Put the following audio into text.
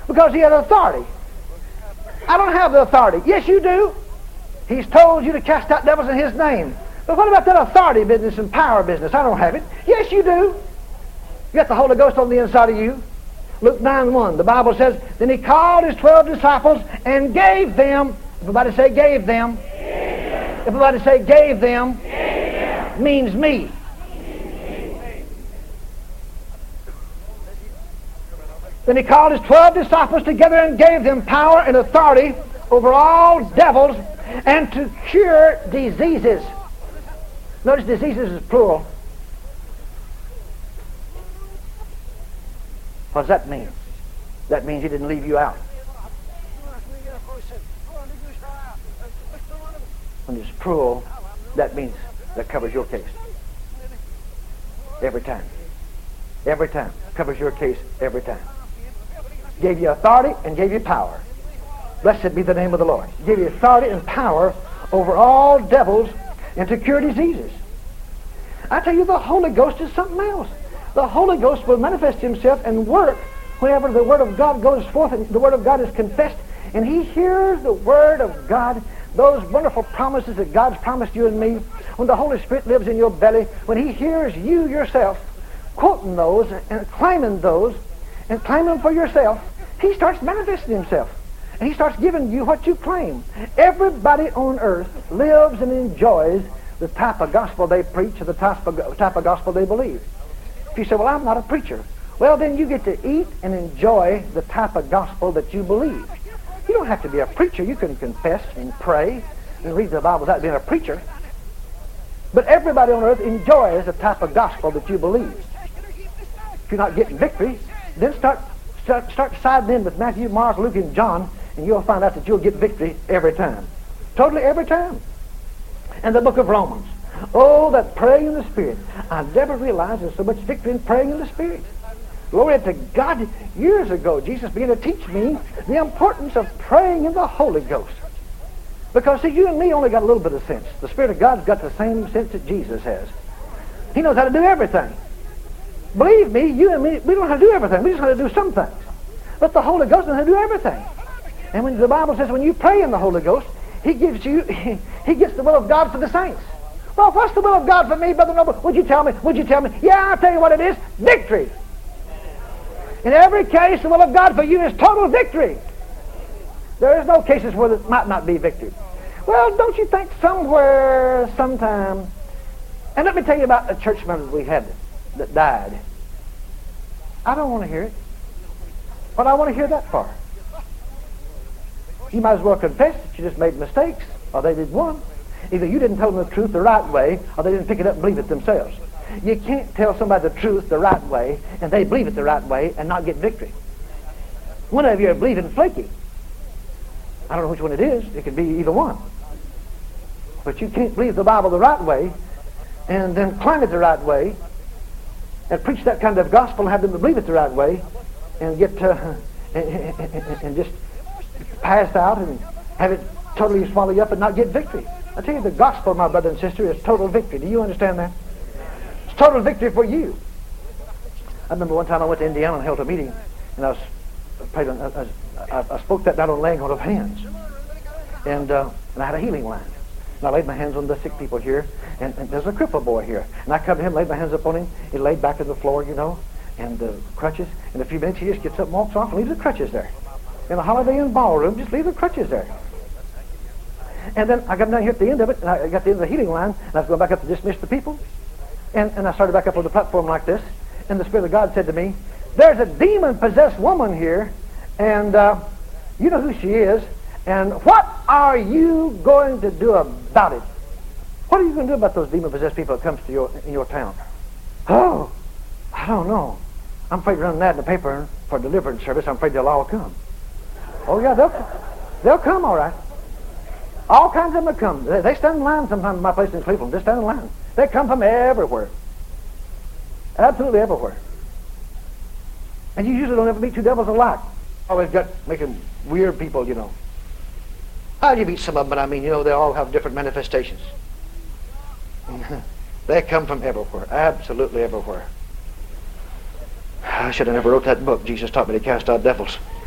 Because he had authority. I don't have the authority. Yes, you do. He's told you to cast out devils in his name. But what about that authority business and power business? I don't have it. Yes, you do. You got the Holy Ghost on the inside of you. Luke 9:1, the Bible says, then he called his 12 disciples and gave them, everybody say gave them. Gave them. Everybody say gave them. Gave them. Means me. Then he called his 12 disciples together and gave them power and authority over all devils and to cure diseases. Notice diseases is plural. What does that mean? That means he didn't leave you out. When it's plural, that means that covers your case. Every time. Every time. Covers your case every time. Gave you authority and gave you power. Blessed be the name of the Lord. Gave you authority and power over all devils and to cure diseases. I tell you, the Holy Ghost is something else. The Holy Ghost will manifest himself and work whenever the Word of God goes forth and the Word of God is confessed and he hears the Word of God, those wonderful promises that God's promised you and me, when the Holy Spirit lives in your belly, when he hears you yourself quoting those and claiming those and claiming them for yourself, he starts manifesting himself. And he starts giving you what you claim. Everybody on earth lives and enjoys the type of gospel they preach or the type of gospel they believe. If you say, well, I'm not a preacher, well, then you get to eat and enjoy the type of gospel that you believe. You don't have to be a preacher. You can confess and pray and read the Bible without being a preacher. But everybody on earth enjoys the type of gospel that you believe. If you're not getting victory, then start siding in with Matthew, Mark, Luke, and John, and you'll find out that you'll get victory every time. Totally every time. And the book of Romans. Oh, that praying in the Spirit. I never realized there's so much victory in praying in the Spirit. Glory to God. Years ago, Jesus began to teach me the importance of praying in the Holy Ghost. Because, see, you and me only got a little bit of sense. The Spirit of God's got the same sense that Jesus has. He knows how to do everything. Believe me, you and me, we don't know how to do everything. We just know how to do some things. But the Holy Ghost knows how to do everything. And when the Bible says when you pray in the Holy Ghost, he gives you, he gets the will of God for the saints. Well, what's the will of God for me, Brother Noble? Would you tell me? Would you tell me? Yeah, I'll tell you what it is. Victory. In every case, the will of God for you is total victory. There is no cases where there might not be victory. Well, don't you think somewhere, sometime, and let me tell you about a church member we had that died. I don't want to hear it. What I want to hear that for? You might as well confess that you just made mistakes, or they did one. Either you didn't tell them the truth the right way, or they didn't pick it up and believe it themselves. You can't tell somebody the truth the right way, and they believe it the right way, and not get victory. One of you are believing flaky. I don't know which one it is. It could be either one. But you can't believe the Bible the right way, and then claim it the right way, and preach that kind of gospel and have them believe it the right way, and get and just pass out and have it totally swallow you up and not get victory. I tell you, the gospel, my brother and sister, is total victory. Do you understand that? It's total victory for you. I remember one time I went to Indiana and held a meeting, and I spoke that night on laying on of hands, and I had a healing line. And I laid my hands on the sick people here, and there's a cripple boy here, and I come to him, laid my hands up on him. He laid back on the floor, you know, and the crutches. In a few minutes, he just gets up and walks off and leaves the crutches there. In a Holiday Inn ballroom, just leave the crutches there. And then I got down here at the end of it, and I got to the end of the healing line, and I was going back up to dismiss the people. And I started back up on the platform like this, and the Spirit of God said to me, there's a demon-possessed woman here, and you know who she is, and what are you going to do about it? What are you going to do about those demon-possessed people that comes to in your town? Oh, I don't know. I'm afraid to run that in the paper for deliverance service. I'm afraid they'll all come. Oh, yeah, they'll come, all right. All kinds of them will come. They stand in line sometimes in my place in Cleveland. They stand in line. They come from everywhere. Absolutely everywhere. And you usually don't ever meet two devils alike. Always got making weird people, you know. How do you meet some of them? But I mean, you know, they all have different manifestations. They come from everywhere. Absolutely everywhere. I should have never wrote that book. Jesus taught me to cast out devils.